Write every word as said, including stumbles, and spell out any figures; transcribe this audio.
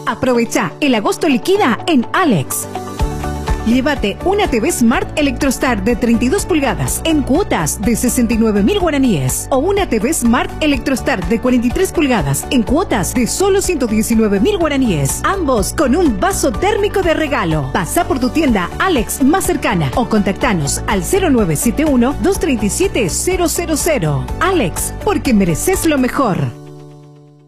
Aprovecha el agosto liquida en Alex. Llévate una T V Smart Electrostar de treinta y dos pulgadas en cuotas de sesenta y nueve mil guaraníes o una T V Smart Electrostar de cuarenta y tres pulgadas en cuotas de solo ciento diecinueve mil guaraníes. Ambos con un vaso térmico de regalo. Pasa por tu tienda Alex más cercana o contactanos al cero nueve siete uno, dos tres siete, cero cero cero. Alex, porque mereces lo mejor.